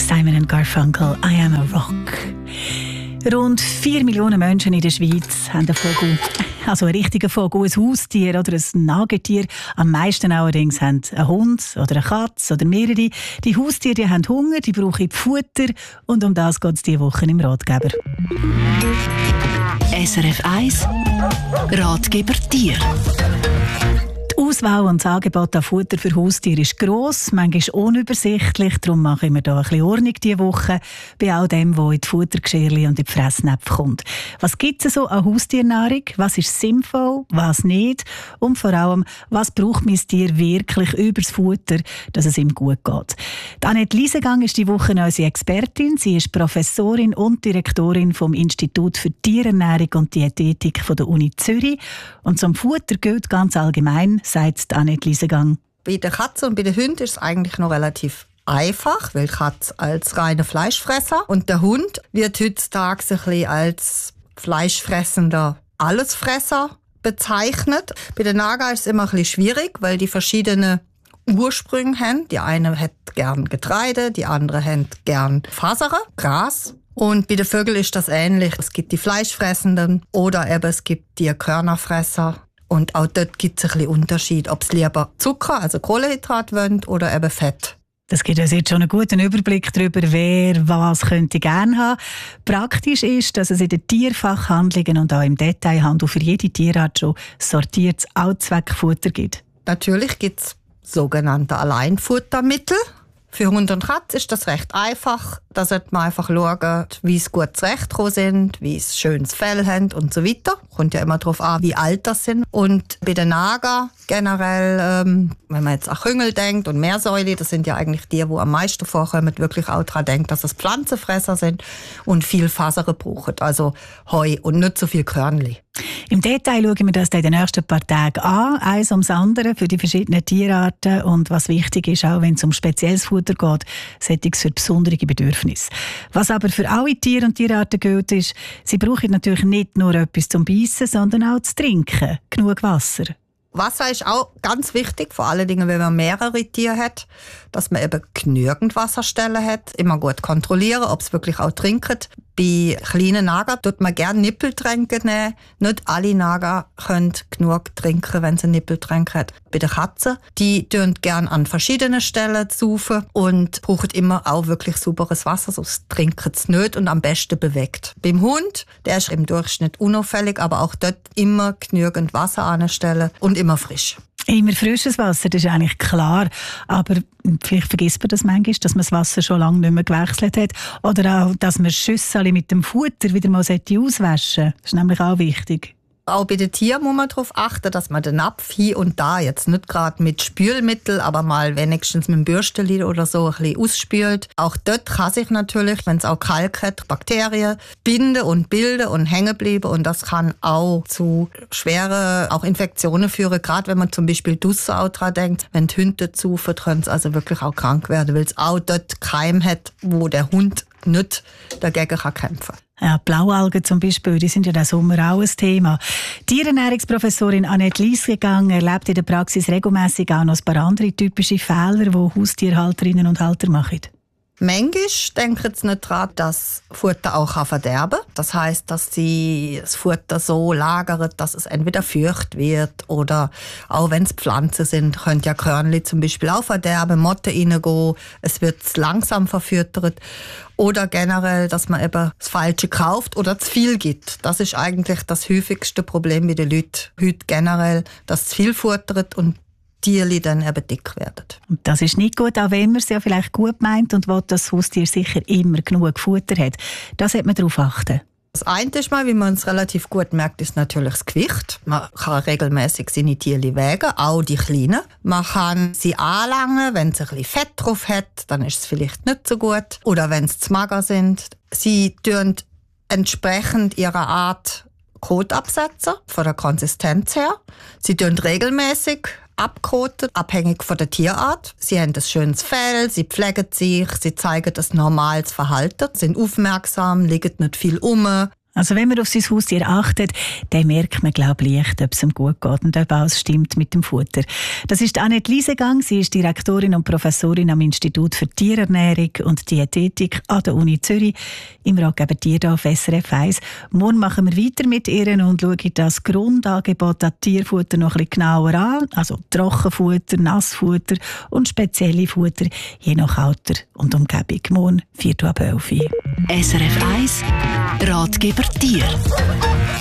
Simon & Garfunkel, I Am a Rock. Rund 4 Millionen Menschen in der Schweiz haben einen Vogel, also einen richtigen Vogel, ein Haustier oder ein Nagetier. Am meisten allerdings haben einen Hund oder eine Katze oder mehrere. Die Haustiere die haben Hunger, die brauchen Futter und um das geht es diese Woche im Ratgeber. SRF 1 Ratgeber Tier. Die Auswahl und das Angebot an Futter für Haustiere ist gross, manchmal unübersichtlich. Darum machen wir hier ein bisschen Ordnung diese Woche bei all dem, was in die Futtergeschirrchen und in die Fressnäpfe kommt. Was gibt es so an Haustiernahrung? Was ist sinnvoll, was nicht? Und vor allem, was braucht mein Tier wirklich über das Futter, dass es ihm gut geht? Die Annette Liesegang ist diese Woche unsere Expertin. Sie ist Professorin und Direktorin vom Institut für Tierernährung und Diätetik von der Uni Zürich. Und zum Futter gilt ganz allgemein, sagt Annette Liesegang. Bei der Katze und bei den Hunden ist es eigentlich noch relativ einfach, weil die Katze als reiner Fleischfresser und der Hund wird heutzutage ein bisschen als fleischfressender Allesfresser bezeichnet. Bei den Nager ist es immer ein bisschen schwierig, weil die verschiedene Ursprünge haben. Die eine hat gern Getreide, die andere hat gern Fasere, Gras. Und bei den Vögeln ist das ähnlich. Es gibt die Fleischfressenden oder eben es gibt die Körnerfresser. Und auch dort gibt es ein bisschen Unterschied, ob es lieber Zucker, also Kohlenhydrat wollen oder eben Fett. Das gibt uns jetzt schon einen guten Überblick darüber, wer was könnte gerne haben. Praktisch ist, dass es in den Tierfachhandlungen und auch im Detailhandel für jede Tierart schon sortiertes Allzweckfutter gibt. Natürlich gibt es sogenannte Alleinfuttermittel. Für Hund und Katze ist das recht einfach. Da sollte man einfach schauen, wie sie gut zurechtgekommen sind, wie sie schönes Fell haben und so weiter. Kommt ja immer darauf an, wie alt das sind. Und bei den Nager generell, wenn man jetzt an Küngel denkt und Meersäule, das sind ja eigentlich die am meisten vorkommen, wirklich auch daran denkt, dass es Pflanzenfresser sind und viel Fasern brauchen. Also Heu und nicht so viel Körnli. Im Detail schauen wir das in den nächsten paar Tagen an, eins ums andere für die verschiedenen Tierarten. Und was wichtig ist, auch wenn es um spezielles Futter geht, sollte es für besondere Bedürfnisse. Was aber für alle Tiere und Tierarten gilt, ist, sie brauchen natürlich nicht nur etwas zum Beißen, sondern auch zu trinken. Genug Wasser. Wasser ist auch ganz wichtig, vor allen Dingen, wenn man mehrere Tiere hat, dass man eben genügend Wasserstellen hat. Immer gut kontrollieren, ob es wirklich auch trinken. Bei kleinen Nager tut man gerne Nippeltränke nehmen. Nicht alle Nager können genug trinken, wenn sie Nippeltränke haben. Bei den Katzen, die tun gerne an verschiedenen Stellen saufen und brauchen immer auch wirklich sauberes Wasser, sonst trinken sie nicht und am besten bewegt. Beim Hund, der ist im Durchschnitt unauffällig, aber auch dort immer genügend Wasser anstellen und immer frisch. Immer frisches Wasser, das ist eigentlich klar. Aber vielleicht vergisst man das manchmal, dass man das Wasser schon lange nicht mehr gewechselt hat. Oder auch, dass man Schüssel mit dem Futter wieder mal auswaschen sollte. Das ist nämlich auch wichtig. Auch bei den Tieren muss man darauf achten, dass man den Napf hier und da jetzt nicht gerade mit Spülmittel, aber mal wenigstens mit dem Bürsteli oder so ein bisschen ausspült. Auch dort kann sich natürlich, wenn es auch Kalk hat, Bakterien binden und bilden und hängen bleiben. Und das kann auch zu schweren auch Infektionen führen. Gerade wenn man zum Beispiel draussen auch dran denkt, wenn die Hunde saufen, können sie also wirklich auch krank werden, weil es auch dort Keim hat, wo der Hund nicht dagegen kämpfen kann. Ja, Blaualgen zum Beispiel, die sind ja diesen Sommer auch ein Thema. Tierernährungsprofessorin Annette Liesegang erlebt in der Praxis regelmässig auch noch ein paar andere typische Fehler, die Haustierhalterinnen und Halter machen. Manchmal denken sie nicht daran, dass Futter auch verderben kann. Das heisst, dass sie das Futter so lagern, dass es entweder feucht wird oder auch wenn es Pflanzen sind, können ja Körnli zum Beispiel auch verderben, Motten reingehen, es wird langsam verfüttert. Oder generell, dass man eben das Falsche kauft oder zu viel gibt. Das ist eigentlich das häufigste Problem bei den Leuten heute generell, dass zu viel futtert und Tierli dann eben dick werden. Und das ist nicht gut, auch wenn man es ja vielleicht gut meint und will, dass das Haustier sicher immer genug Futter hat. Das sollte man darauf achten. Das eine ist mal, wie man es relativ gut merkt, ist natürlich das Gewicht. Man kann regelmäßig seine Tierli wägen, auch die kleinen. Man kann sie anlangen, wenn sie ein bisschen Fett drauf hat, dann ist es vielleicht nicht so gut. Oder wenn sie zu mager sind. Sie tun entsprechend ihrer Art Kot absetzen, von der Konsistenz her. Sie tun regelmäßig abkoten, abhängig von der Tierart. Sie haben ein schönes Fell, sie pflegen sich, sie zeigen das normales Verhalten, sind aufmerksam, liegen nicht viel um. Also wenn man auf sein Haustier achtet, dann merkt man, glaube ich, leicht, ob es ihm gut geht und ob alles stimmt mit dem Futter. Das ist Annette Liesegang. Sie ist Direktorin und Professorin am Institut für Tierernährung und Diätetik an der Uni Zürich. Im Ratgeber Tier hier auf SRF 1. Morgen machen wir weiter mit ihr und schauen das Grundangebot an Tierfutter noch ein bisschen genauer an. Also Trockenfutter, Nassfutter und spezielle Futter, je nach Alter und Umgebung. Morgen 4:11 Uhr. SRF 1 Ratgeber Tier.